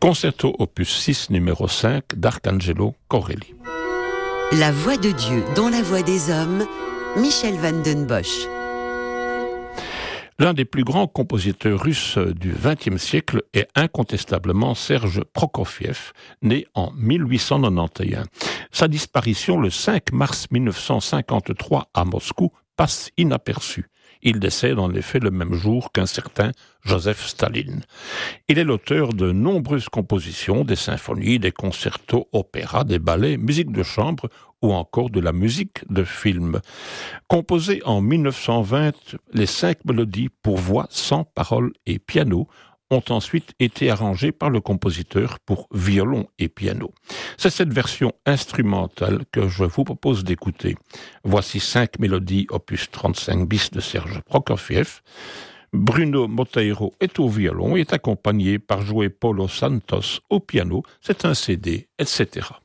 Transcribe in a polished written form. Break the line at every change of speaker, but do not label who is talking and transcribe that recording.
Concerto opus 6 numéro 5 d'Arcangelo Corelli.
La voix de Dieu dans la voix des hommes, Michel van den Bosch.
L'un des plus grands compositeurs russes du XXe siècle est incontestablement Serge Prokofiev, né en 1891. Sa disparition le 5 mars 1953 à Moscou passe inaperçue. Il décède en effet le même jour qu'un certain Joseph Staline. Il est l'auteur de nombreuses compositions, des symphonies, des concertos, opéras, des ballets, musique de chambre ou encore de la musique de film. Composées en 1920, les 5 mélodies pour voix sans paroles et piano ont ensuite été arrangées par le compositeur pour violon et piano. C'est cette version instrumentale que je vous propose d'écouter. Voici 5 mélodies opus 35 bis de Serge Prokofiev. Bruno Monteiro est au violon et est accompagné par João Paulo Santos au piano. C'est un CD, etc.